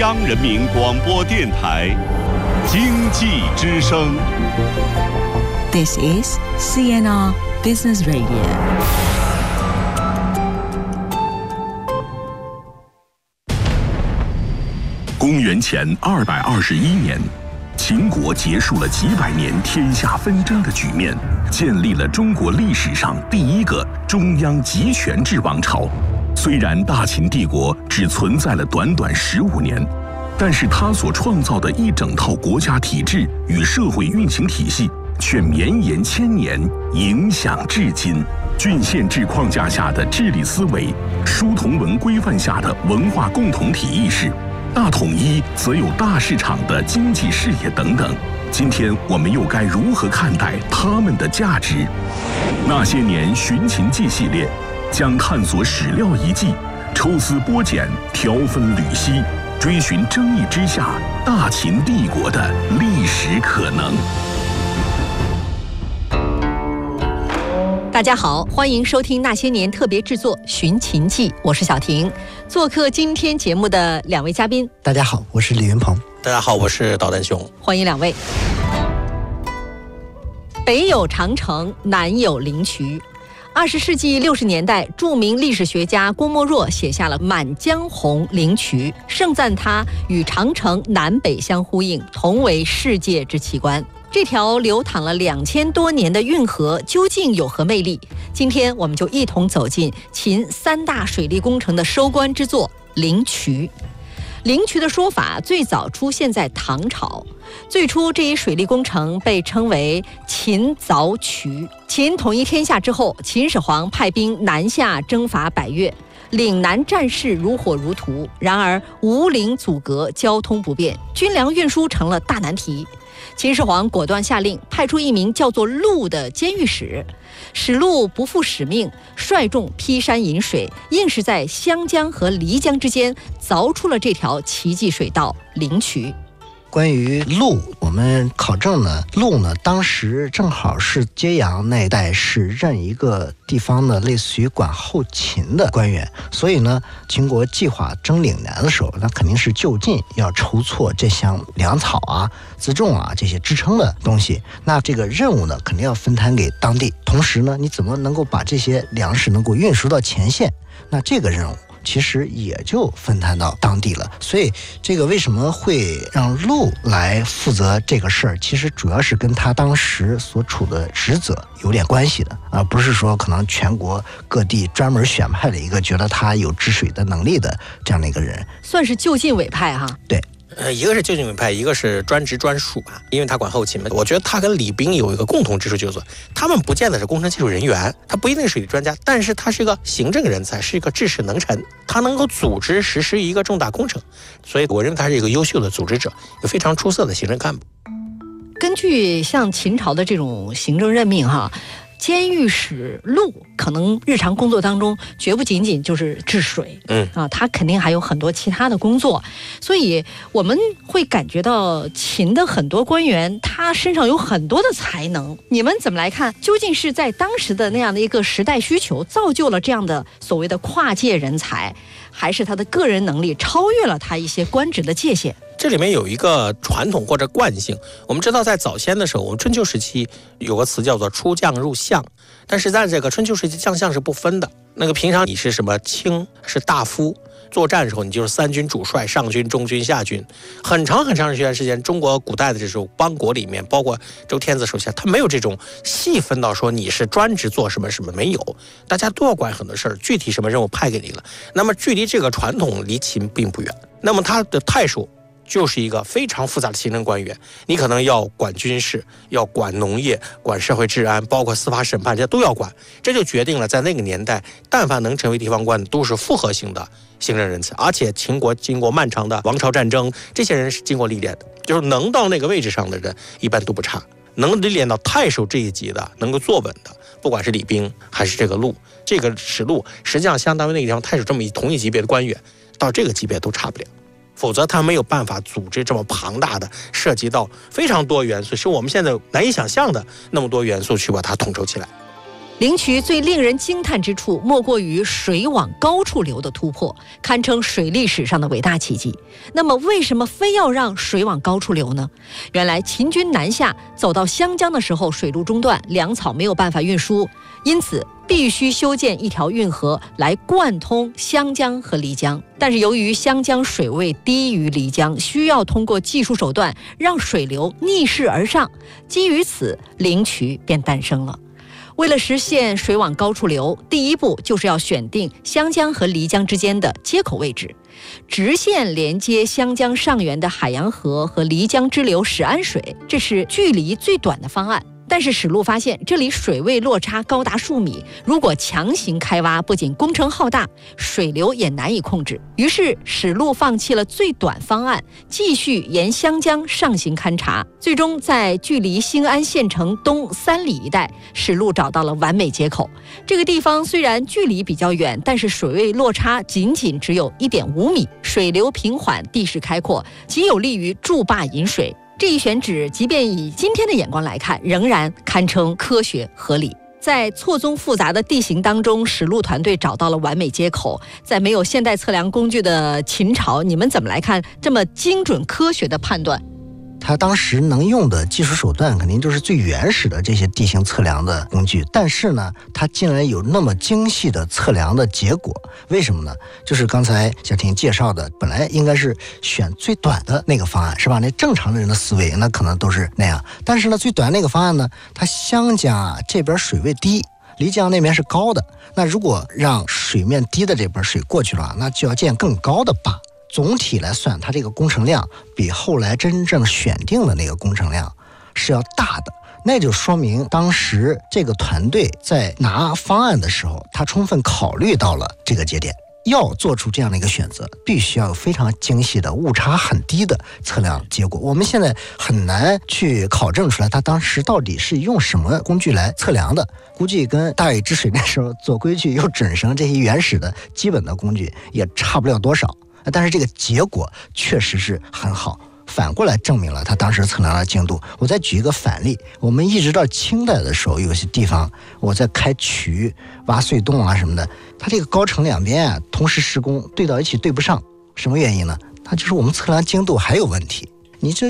央人民广播电台经济之声。 This is CNR Business Radio。 公元前221年，秦国结束了几百年天下纷争的局面，建立了中国历史上第一个中央集权制王朝。虽然大秦帝国只存在了短短15年，但是它所创造的一整套国家体制与社会运行体系却绵延千年，影响至今。郡县制框架下的治理思维，书同文规范下的文化共同体意识，大统一则有大市场的经济视野等等。今天我们又该如何看待他们的价值？那些年寻秦记系列将探索史料遗迹，抽丝剥茧，条分缕析，追寻争议之下大秦帝国的历史可能。 大家好，欢迎收听那些年特别制作《寻秦记》，我是小婷。做客今天节目的两位嘉宾， 大家好，我是李云鹏。 大家好，我是导弹熊。 欢迎两位。北有长城，南有灵渠。20世纪60年代，著名历史学家郭沫若写下了《满江红·灵渠》，盛赞它与长城南北相呼应，同为世界之奇观。这条流淌了2000多年的运河究竟有何魅力？今天我们就一同走进秦3大水利工程的收官之作灵渠。灵渠的说法最早出现在唐朝，最初这一水利工程被称为秦凿渠。秦统一天下之后，秦始皇派兵南下征伐百越，岭南战事如火如荼，然而无陵阻隔，交通不便，军粮运输成了大难题。秦始皇果断下令，派出一名叫做陆的监狱使。史陆不负使命，率众劈山引水，硬是在湘江和漓江之间凿出了这条奇迹水道灵渠。 关于陆，我们考证呢，陆呢当时正好是揭阳那一带是任一个地方的类似于管后勤的官员，所以呢，秦国计划征岭南的时候，那肯定是就近要筹措这项粮草啊、辎重啊这些支撑的东西。那这个任务呢，肯定要分摊给当地。同时呢，你怎么能够把这些粮食能够运输到前线？那这个任务其实也就分摊到当地了。所以这个为什么会让陆来负责这个事儿，其实主要是跟他当时所处的职责有点关系的，而不是说可能全国各地专门选派了一个觉得他有治水的能力的这样的一个人， 算是就近委派哈。 对。 一个是就近委派，一个是专职专属吧，因为他管后勤嘛。我觉得他跟李冰有一个共同之处，就是他们不见得是工程技术人员，他不一定是水利专家，但是他是一个行政人才，是一个治世能臣，他能够组织实施一个重大工程，所以我认为他是一个优秀的组织者，有非常出色的行政干部。 根据像秦朝的这种行政任命哈，监狱使陆可能日常工作当中绝不仅仅就是治水，他肯定还有很多其他的工作，所以我们会感觉到秦的很多官员他身上有很多的才能。你们怎么来看？究竟是在当时的那样的一个时代需求造就了这样的所谓的跨界人才，还是他的个人能力超越了他一些官职的界限？ 这里面有一个传统或者惯性，我们知道在早先的时候，我们春秋时期有个词叫做出将入相，但是在这个春秋时期将相是不分的，那个平常你是什么卿是大夫，作战的时候你就是3军主帅，上军、中军、下军。很长一段时间，中国古代的这种邦国里面，包括周天子手下，他没有这种细分到说你是专职做什么什么，没有，大家都要管很多事儿，具体什么任务派给你了。那么距离这个传统离秦并不远，那么他的太守就是一个非常复杂的行政官员，你可能要管军事，要管农业，管社会治安，包括司法审判，这都要管。这就决定了在那个年代，但凡能成为地方官的都是复合型的行政人才，而且秦国经过漫长的王朝战争，这些人是经过历练的，就是能到那个位置上的人一般都不差，能历练到太守这一级的，能够坐稳的，不管是李冰还是这个陆，这个史陆实际上相当于那个地方太守这么同一级别的官员，到这个级别都差不了。否则他没有办法组织这么庞大的，涉及到非常多元素，是我们现在难以想象的那么多元素去把它统筹起来。 灵渠最令人惊叹之处，莫过于水往高处流的突破，堪称水利史上的伟大奇迹。那么，为什么非要让水往高处流呢？原来秦军南下，走到湘江的时候，水路中断，粮草没有办法运输，因此必须修建一条运河来贯通湘江和漓江。但是由于湘江水位低于漓江，需要通过技术手段让水流逆势而上，基于此，灵渠便诞生了。为了实现水往高处流，第一步就是要选定湘江和漓江之间的接口位置，直线连接湘江上游的海洋河和漓江支流石安水，这是距离最短的方案。但是史路发现这里水位落差高达数米，如果强行开挖，不仅工程浩大，水流也难以控制。于是史路放弃了最短方案，继续沿湘江上行勘察，最终在距离兴安县城东3里一带，史路找到了完美接口。这个地方虽然距离比较远，但是水位落差仅只有1.5米，水流平缓，地势开阔，极有利于筑坝引水。这一选址，即便以今天的眼光来看，仍然堪称科学合理。在错综复杂的地形当中，史路团队找到了完美接口。在没有现代测量工具的秦朝，你们怎么来看这么精准科学的判断？ 他当时能用的技术手段肯定就是最原始的这些地形测量的工具，但是呢，他竟然有那么精细的测量的结果，为什么呢？就是刚才小婷介绍的，本来应该是选最短的那个方案，是吧？那正常人的思维那可能都是那样，但是呢，最短那个方案呢，它湘江这边水位低，漓江那边是高的，那如果让水面低的这边水过去了，那就要建更高的坝。总体来算，它这个工程量比后来真正选定的那个工程量是要大的，那就说明当时这个团队在拿方案的时候，他充分考虑到了这个节点。要做出这样的一个选择，必须要有非常精细的、误差很低的测量结果。我们现在很难去考证出来他当时到底是用什么工具来测量的，估计跟大禹治水那时候做规矩又准绳这些原始的基本的工具也差不了多少。但是这个结果确实是很好，反过来证明了他当时测量的精度。我再举一个反例，我们一直到清代的时候，有些地方我在开渠、挖隧洞啊什么的，它这个高程两边同时施工，对到一起对不上，什么原因呢？它就是我们测量精度还有问题。你这